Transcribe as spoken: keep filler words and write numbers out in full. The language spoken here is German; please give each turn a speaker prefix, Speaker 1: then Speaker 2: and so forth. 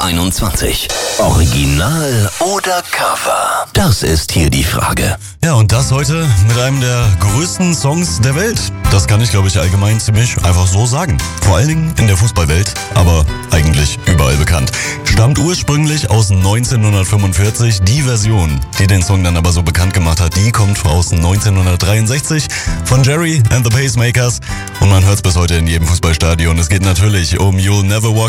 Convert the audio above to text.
Speaker 1: einundzwanzig. Original oder Cover? Das ist hier die Frage.
Speaker 2: Ja, und das heute mit einem der größten Songs der Welt. Das kann ich, glaube ich, allgemein ziemlich einfach so sagen. Vor allen Dingen in der Fußballwelt, aber eigentlich überall bekannt. Stammt ursprünglich aus neunzehnhundertfünfundvierzig. Die Version, die den Song dann aber so bekannt gemacht hat, die kommt aus neunzehnhundertdreiundsechzig von Jerry and the Pacemakers. Und man hört es bis heute in jedem Fußballstadion. Es geht natürlich um You'll Never Walk